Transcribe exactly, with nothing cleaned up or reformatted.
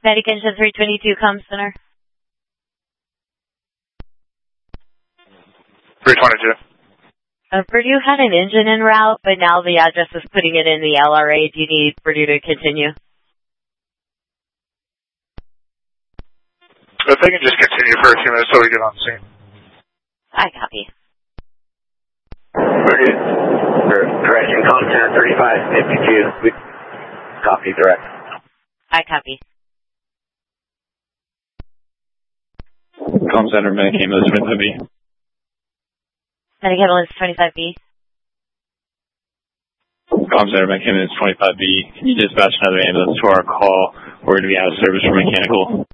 Medic Engine three twenty-two, comm center. three twenty-two. Uh, Purdue had an engine en route, but now the address is putting it in the L R A. Do you need Purdue to continue? If they can just continue for a few minutes so we get on scene. I copy. Purdue. Correction, content thirty-five fifty-two. We copy direct. I copy. Comm center, Medic Ambulance twenty-five B. Medic Ambulance twenty-five B. Comm center, Medic Ambulance twenty-five B. Can you dispatch another ambulance to our call? We're going to be out of service for mechanical.